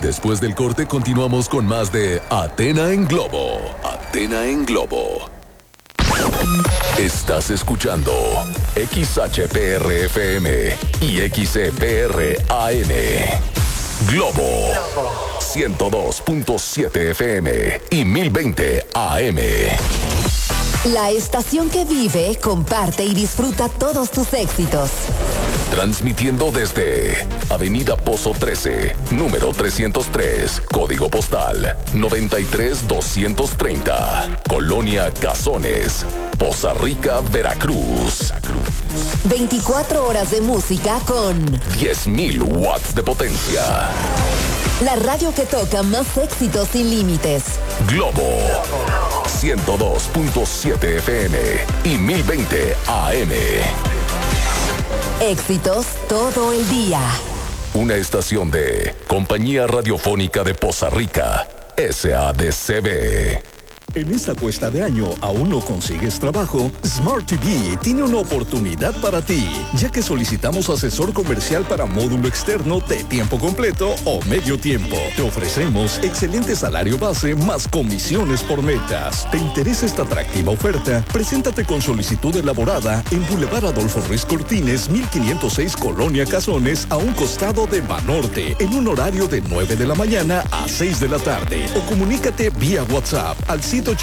Después del corte continuamos con más de Athena en Globo. Athena en Globo. Estás escuchando XHPR-FM y XCPR-AM. Globo 102.7 FM y 1020 AM. La estación que vive, comparte y disfruta todos tus éxitos. Transmitiendo desde Avenida Pozo 13, número 303, código postal 93230, Colonia Cazones, Poza Rica, Veracruz. 24 horas de música con 10.000 watts de potencia. La radio que toca más éxitos sin límites. Globo 102.7 FM y 1020 AM. Éxitos todo el día. Una estación de Compañía Radiofónica de Poza Rica, SADCB. En esta cuesta de año, ¿aún no consigues trabajo? Smart TV tiene una oportunidad para ti, ya que solicitamos asesor comercial para módulo externo de tiempo completo o medio tiempo. Te ofrecemos excelente salario base más comisiones por metas. ¿Te interesa esta atractiva oferta? Preséntate con solicitud elaborada en Boulevard Adolfo Ruiz Cortines, 1506 Colonia Cazones, a un costado de Banorte, en un horario de 9 de la mañana a 6 de la tarde. O comunícate vía WhatsApp al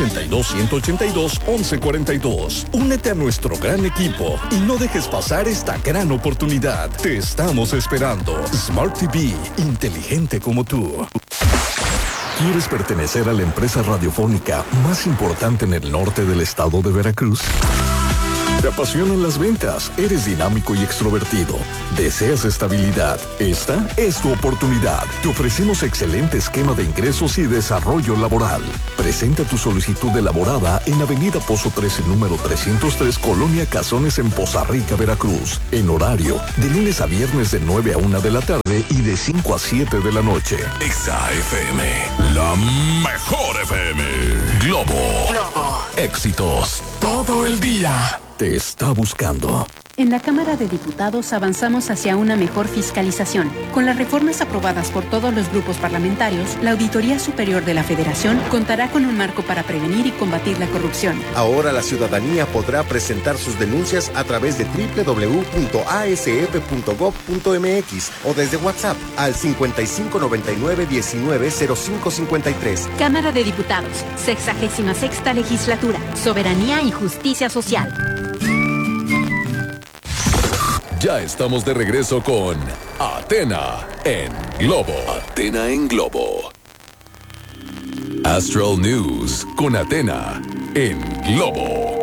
182-182-1142. Únete a nuestro gran equipo y no dejes pasar esta gran oportunidad. Te estamos esperando. Smart TV, inteligente como tú. ¿Quieres pertenecer a la empresa radiofónica más importante en el norte del estado de Veracruz? ¿Te apasionan las ventas? ¿Eres dinámico y extrovertido? ¿Deseas estabilidad? Esta es tu oportunidad. Te ofrecemos excelente esquema de ingresos y desarrollo laboral. Presenta tu solicitud elaborada en Avenida Pozo 13, número 303, Colonia Cazones, en Poza Rica, Veracruz. En horario de lunes a viernes de 9 a 1 de la tarde y de 5 a 7 de la noche. XAFM, la mejor FM. Globo. Éxitos todo el día. Te está buscando. En la Cámara de Diputados avanzamos hacia una mejor fiscalización. Con las reformas aprobadas por todos los grupos parlamentarios, la Auditoría Superior de la Federación contará con un marco para prevenir y combatir la corrupción. Ahora la ciudadanía podrá presentar sus denuncias a través de www.asf.gov.mx o desde WhatsApp al 5599-190553. Cámara de Diputados, 66ª Legislatura, Soberanía y Justicia Social. Ya estamos de regreso con Athena en Globo. Athena en Globo. Astral News con Athena en Globo.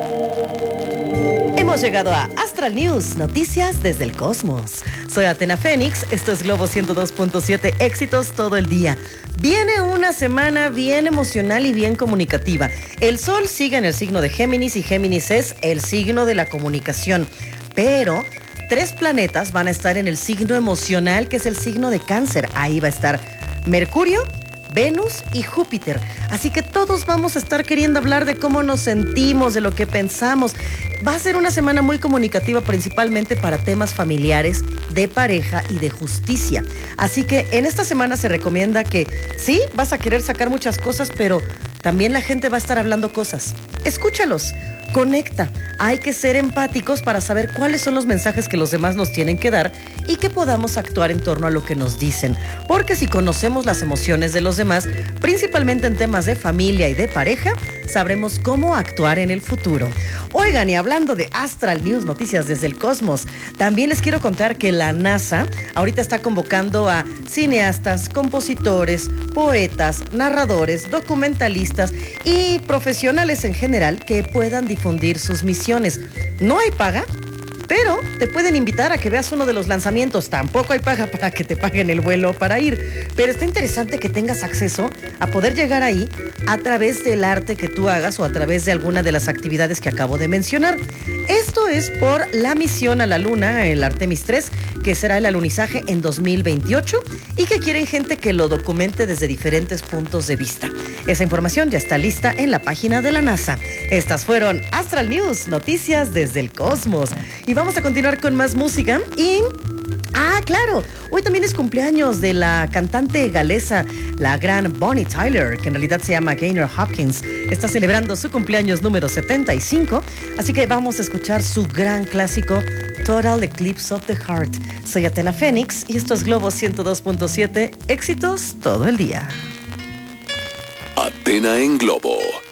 Hemos llegado a Astral News, noticias desde el cosmos. Soy Athena Fénix, esto es Globo 102.7, éxitos todo el día. Viene una semana bien emocional y bien comunicativa. El Sol sigue en el signo de Géminis y Géminis es el signo de la comunicación. Pero 3 planetas van a estar en el signo emocional, que es el signo de Cáncer. Ahí va a estar Mercurio, Venus y Júpiter. Así que todos vamos a estar queriendo hablar de cómo nos sentimos, de lo que pensamos. Va a ser una semana muy comunicativa, principalmente para temas familiares, de pareja y de justicia. Así que en esta semana se recomienda que sí, vas a querer sacar muchas cosas, pero también la gente va a estar hablando cosas. Escúchalos. Conecta. Hay que ser empáticos para saber cuáles son los mensajes que los demás nos tienen que dar y que podamos actuar en torno a lo que nos dicen. Porque si conocemos las emociones de los demás, principalmente en temas de familia y de pareja, sabremos cómo actuar en el futuro. Oigan, y hablando de Astral News, noticias desde el cosmos, también les quiero contar que la NASA ahorita está convocando a cineastas, compositores, poetas, narradores, documentalistas y profesionales en general que puedan difundir sus misiones. No hay paga, pero te pueden invitar a que veas uno de los lanzamientos. Tampoco hay paga para que te paguen el vuelo para ir, pero está interesante que tengas acceso a poder llegar ahí a través del arte que tú hagas o a través de alguna de las actividades que acabo de mencionar. Esto es por la misión a la Luna, el Artemis 3, que será el alunizaje en 2028 y que quieren gente que lo documente desde diferentes puntos de vista. Esa información ya está lista en la página de la NASA. Estas fueron Astral News, noticias desde el cosmos. Y vamos a continuar con más música y Ah, claro. Hoy también es cumpleaños de la cantante galesa, la gran Bonnie Tyler, que en realidad se llama Gaynor Hopkins. Está celebrando su cumpleaños número 75, así que vamos a escuchar su gran clásico, Total Eclipse of the Heart. Soy Athena Fénix y esto es Globo 102.7, éxitos todo el día. Athena en Globo.